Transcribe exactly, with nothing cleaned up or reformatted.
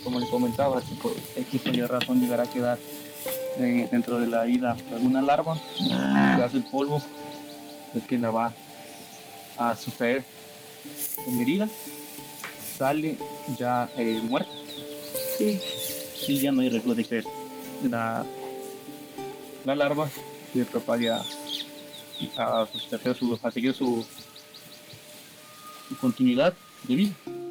como le comentaba, que por X o Y razón llegará a quedar eh, dentro de la isla alguna larva que hace el polvo, es que la va a sustraer en herida, sale ya eh, muerta y, y ya no hay riesgo de que la, la larva se propague a, a, pues, a hacer su, a seguir su, su continuidad de vida.